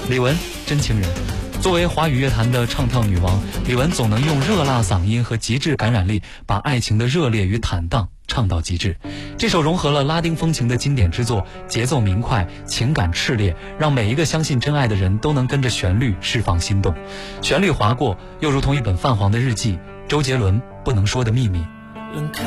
李玟，真情人。作为华语乐坛的唱跳女王，李玟总能用热辣嗓音和极致感染力，把爱情的热烈与坦荡唱到极致。这首融合了拉丁风情的经典之作，节奏明快，情感炽烈，让每一个相信真爱的人都能跟着旋律释放心动。旋律划过，又如同一本泛黄的日记。周杰伦不能说的秘密。